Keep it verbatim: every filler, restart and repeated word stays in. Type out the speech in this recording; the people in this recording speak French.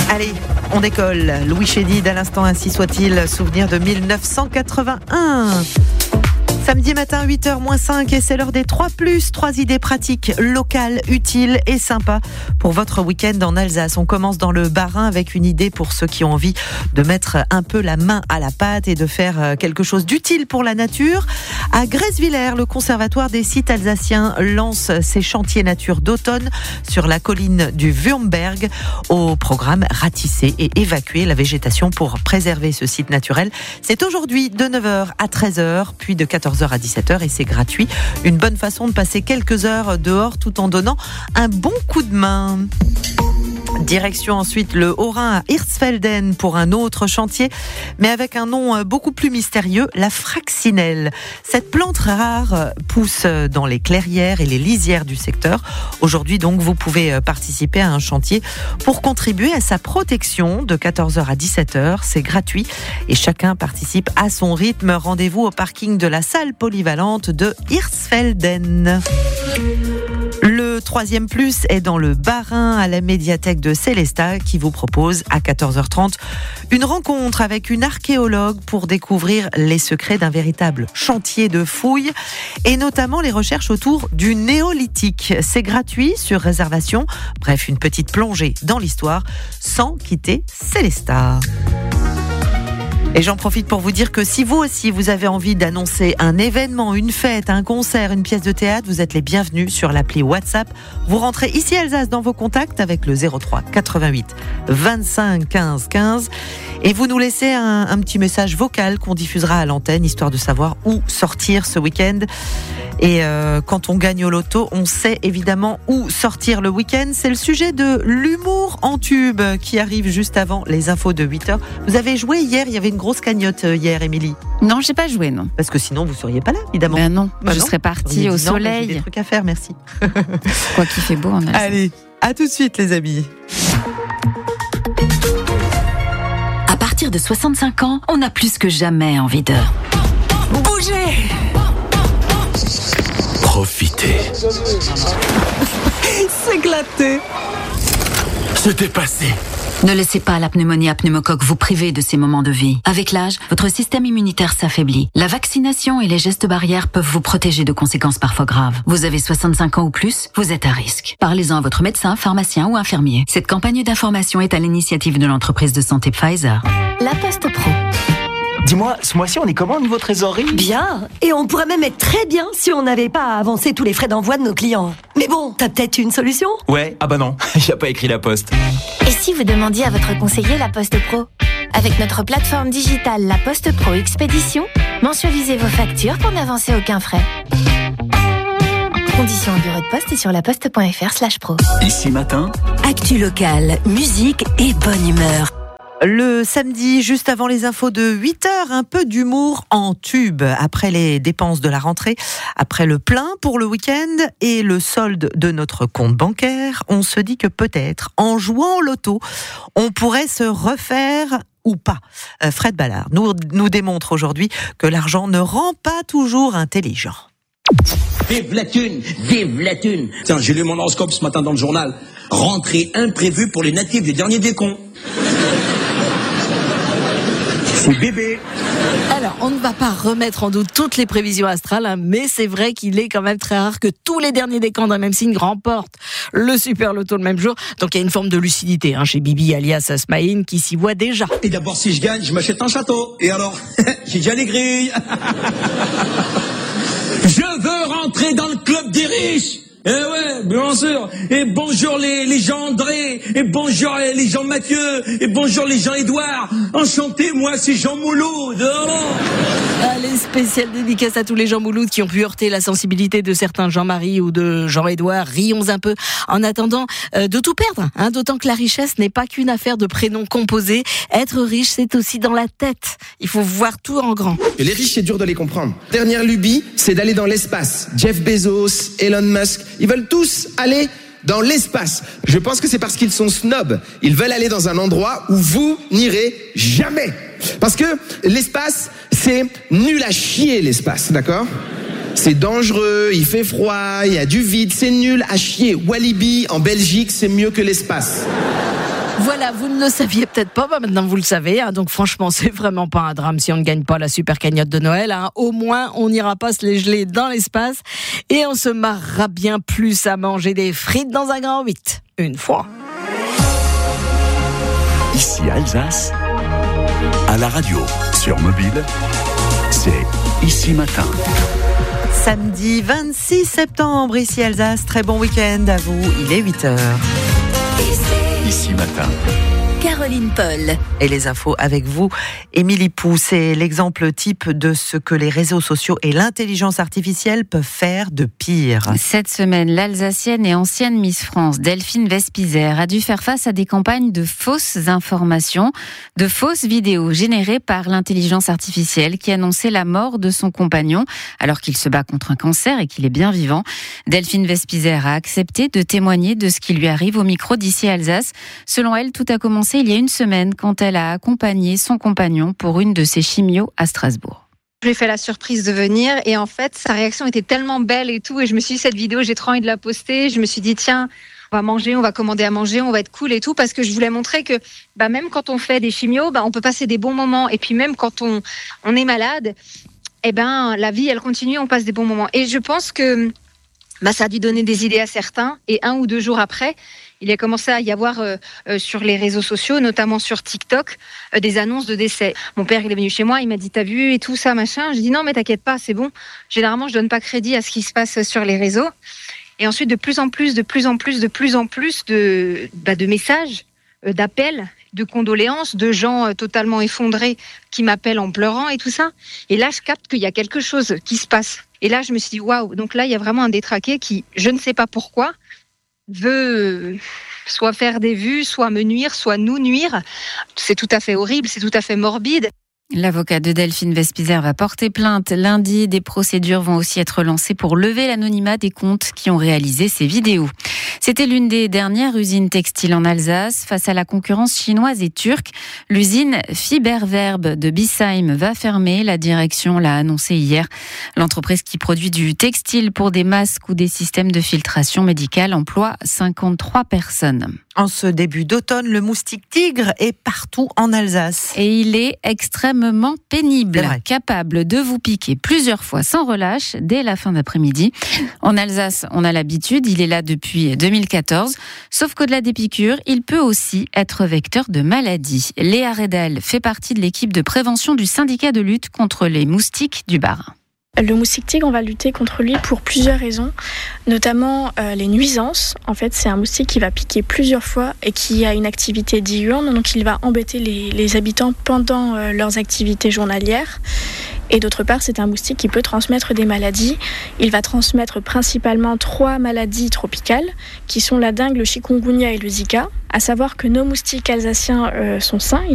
Allez, on décolle. Louis Chédid, à l'instant, ainsi soit-il, souvenir de mille neuf cent quatre-vingt-un. Samedi matin, huit heures moins cinq, et c'est l'heure des trois plus. Trois idées pratiques, locales, utiles et sympas pour votre week-end en Alsace. On commence dans le Bas-Rhin avec une idée pour ceux qui ont envie de mettre un peu la main à la pâte et de faire quelque chose d'utile pour la nature. À Grèzevillers, le Conservatoire des sites alsaciens lance ses chantiers nature d'automne sur la colline du Wurmberg. Au programme, ratisser et évacuer la végétation pour préserver ce site naturel. C'est aujourd'hui de neuf heures à treize heures, puis de quatorze heures à dix-sept heures, et c'est gratuit. Une bonne façon de passer quelques heures dehors tout en donnant un bon coup de main. Direction ensuite le Haut-Rhin à Hirschfelden pour un autre chantier, mais avec un nom beaucoup plus mystérieux, la fraxinelle. Cette plante rare pousse dans les clairières et les lisières du secteur. Aujourd'hui donc, vous pouvez participer à un chantier pour contribuer à sa protection de quatorze heures à dix-sept heures. C'est gratuit et chacun participe à son rythme. Rendez-vous au parking de la salle polyvalente de Hirschfelden. Le troisième plus est dans le Bas-Rhin à la médiathèque de Sélestat qui vous propose à quatorze heures trente une rencontre avec une archéologue pour découvrir les secrets d'un véritable chantier de fouilles et notamment les recherches autour du néolithique. C'est gratuit sur réservation. Bref, une petite plongée dans l'histoire sans quitter Sélestat. Et j'en profite pour vous dire que si vous aussi vous avez envie d'annoncer un événement, une fête, un concert, une pièce de théâtre, vous êtes les bienvenus sur l'appli WhatsApp. Vous rentrez ici Alsace dans vos contacts avec le zéro trois quatre-vingt-huit vingt-cinq quinze quinze et vous nous laissez un, un petit message vocal qu'on diffusera à l'antenne histoire de savoir où sortir ce week-end. Et euh, quand on gagne au loto, on sait évidemment où sortir le week-end. C'est le sujet de l'humour en tube qui arrive juste avant les infos de huit heures. Vous avez joué hier, il y avait une grosse cagnotte hier, Émilie. Non, j'ai pas joué, non. Parce que sinon, vous seriez pas là, évidemment. Ben non, bah je non. serais partie au dit, soleil. Non, j'ai des trucs à faire, merci. Quoi qu'il fait beau en Alsace. Allez, à tout de suite, les amis. À partir de soixante-cinq ans, on a plus que jamais envie de bouger. Profitez. S'éclater. Se dépasser. Ne laissez pas la pneumonie à pneumocoque vous priver de ces moments de vie. Avec l'âge, votre système immunitaire s'affaiblit. La vaccination et les gestes barrières peuvent vous protéger de conséquences parfois graves. Vous avez soixante-cinq ans ou plus, vous êtes à risque. Parlez-en à votre médecin, pharmacien ou infirmier. Cette campagne d'information est à l'initiative de l'entreprise de santé Pfizer. La Poste Pro. Dis-moi, ce mois-ci, on est comment au niveau trésorerie ? Bien. Et on pourrait même être très bien si on n'avait pas à avancer tous les frais d'envoi de nos clients. Mais bon, t'as peut-être une solution ? Ouais, ah bah non, y a pas écrit La Poste. Et si vous demandiez à votre conseiller La Poste Pro ? Avec notre plateforme digitale La Poste Pro Expédition, mensualisez vos factures pour n'avancer aucun frais. Conditions en bureau de poste et sur laposte.fr slash pro. Ici matin, Actu locale, musique et bonne humeur. Le samedi, juste avant les infos de huit heures, un peu d'humour en tube. Après les dépenses de la rentrée, après le plein pour le week-end et le solde de notre compte bancaire, on se dit que peut-être, en jouant au loto, on pourrait se refaire ou pas. Fred Ballard nous, nous démontre aujourd'hui que l'argent ne rend pas toujours intelligent. Vive la thune, vive la thune. Tiens, j'ai lu mon horoscope ce matin dans le journal. Rentrée imprévue pour les natifs du dernier décompte. C'est bébé. Alors, on ne va pas remettre en doute toutes les prévisions astrales, hein, mais c'est vrai qu'il est quand même très rare que tous les derniers décans d'un même signe remportent le super loto le même jour. Donc, il y a une forme de lucidité hein, chez Bibi alias Smaïn qui s'y voit déjà. Et d'abord, si je gagne, je m'achète un château. Et alors, j'ai déjà les grilles. Je veux rentrer dans le club des riches. Eh ouais, bien sûr. Et bonjour les, les gens André, et bonjour les, les gens Mathieu, et bonjour les gens Édouard. Enchanté, moi c'est Jean Mouloud. Allez, spéciale dédicace à tous les Jean Mouloud qui ont pu heurter la sensibilité de certains Jean-Marie ou de Jean-Édouard. Rions un peu en attendant euh, de tout perdre, hein, d'autant que la richesse n'est pas qu'une affaire de prénoms composés. Être riche, c'est aussi dans la tête. Il faut voir tout en grand. Et les riches, c'est dur de les comprendre. Dernière lubie, c'est d'aller dans l'espace. Jeff Bezos, Elon Musk, ils veulent tous aller dans l'espace. Je pense que c'est parce qu'ils sont snobs. Ils veulent aller dans un endroit où vous n'irez jamais. Parce que l'espace, c'est nul à chier, l'espace, d'accord ? C'est dangereux, il fait froid, il y a du vide, c'est nul à chier. Walibi, en Belgique, c'est mieux que l'espace. Voilà, vous ne le saviez peut-être pas, bah maintenant vous le savez. Hein, donc franchement, c'est vraiment pas un drame si on ne gagne pas la super cagnotte de Noël. Hein. Au moins, on n'ira pas se les geler dans l'espace et on se marrera bien plus à manger des frites dans un grand huit. Une fois. Ici Alsace, à la radio, sur mobile, c'est Ici Matin. Samedi vingt-six septembre, ici Alsace. Très bon week-end à vous. Il est huit heures. Ici Matin. Caroline Paul. Et les infos avec vous, Émilie Pou. C'est l'exemple type de ce que les réseaux sociaux et l'intelligence artificielle peuvent faire de pire. Cette semaine, l'Alsacienne et ancienne Miss France, Delphine Vespizer, a dû faire face à des campagnes de fausses informations, de fausses vidéos générées par l'intelligence artificielle qui annonçaient la mort de son compagnon alors qu'il se bat contre un cancer et qu'il est bien vivant. Delphine Vespizer a accepté de témoigner de ce qui lui arrive au micro d'Ici Alsace. Selon elle, tout a commencé il y a une semaine quand elle a accompagné son compagnon pour une de ses chimios à Strasbourg. Je lui ai fait la surprise de venir et en fait sa réaction était tellement belle et tout et je me suis dit cette vidéo j'ai trop envie de la poster. Je me suis dit tiens on va manger, on va commander à manger, on va être cool et tout parce que je voulais montrer que bah, même quand on fait des chimios bah, on peut passer des bons moments et puis même quand on, on est malade eh ben, la vie elle continue, on passe des bons moments et je pense que bah, ça a dû donner des idées à certains et un ou deux jours après il a commencé à y avoir euh, euh, sur les réseaux sociaux, notamment sur TikTok, euh, des annonces de décès. Mon père, il est venu chez moi, il m'a dit, t'as vu et tout ça, machin. Je dis non, mais t'inquiète pas, c'est bon. Généralement, je donne pas crédit à ce qui se passe sur les réseaux. Et ensuite, de plus en plus, de plus en plus, de plus en plus de, bah, de messages, euh, d'appels, de condoléances, de gens euh, totalement effondrés qui m'appellent en pleurant et tout ça. Et là, je capte qu'il y a quelque chose qui se passe. Et là, je me suis dit, waouh. Donc là, il y a vraiment un détraqué qui, je ne sais pas pourquoi, veut soit faire des vues, soit me nuire, soit nous nuire. C'est tout à fait horrible, c'est tout à fait morbide. L'avocat de Delphine Vespizer va porter plainte lundi. Des procédures vont aussi être lancées pour lever l'anonymat des comptes qui ont réalisé ces vidéos. C'était l'une des dernières usines textiles en Alsace. Face à la concurrence chinoise et turque, l'usine Fiberverbe de Bissheim va fermer. La direction l'a annoncé hier. L'entreprise qui produit du textile pour des masques ou des systèmes de filtration médicale emploie cinquante-trois personnes. En ce début d'automne, le moustique tigre est partout en Alsace. Et il est extrêmement pénible, capable de vous piquer plusieurs fois sans relâche dès la fin d'après-midi. En Alsace, on a l'habitude, il est là depuis deux mille quatorze. Sauf qu'au-delà des piqûres, il peut aussi être vecteur de maladies. Léa Redal fait partie de l'équipe de prévention du syndicat de lutte contre les moustiques du Bas-Rhin. Le moustique tigre, on va lutter contre lui pour plusieurs raisons, notamment euh, les nuisances. En fait, c'est un moustique qui va piquer plusieurs fois et qui a une activité diurne, donc il va embêter les, les habitants pendant euh, leurs activités journalières. Et d'autre part, c'est un moustique qui peut transmettre des maladies. Il va transmettre principalement trois maladies tropicales, qui sont la dengue, le chikungunya et le zika. À savoir que nos moustiques alsaciens euh, sont sains.